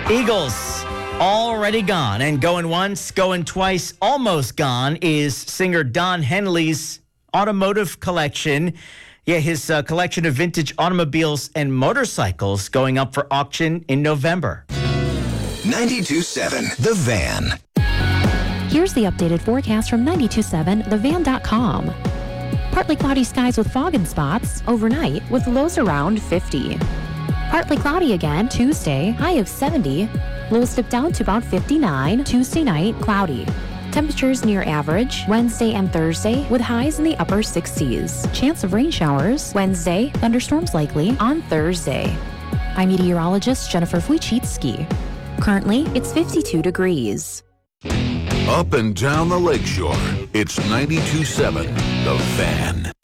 Eagles, already gone. And going once, going twice, almost gone is singer Don Henley's automotive collection. Yeah, his collection of vintage automobiles and motorcycles going up for auction in November. 92.7 The Van. Here's the updated forecast from 92.7thevan.com. Partly cloudy skies with fog and spots overnight with lows around 50. Partly cloudy again Tuesday, high of 70. Lows dip down to about 59. Tuesday night, cloudy. Temperatures near average Wednesday and Thursday with highs in the upper 60s. Chance of rain showers Wednesday, thunderstorms likely on Thursday. I'm meteorologist Jennifer Wojcicki. Currently, it's 52 degrees. Up and down the lakeshore, it's 92.7 The Van.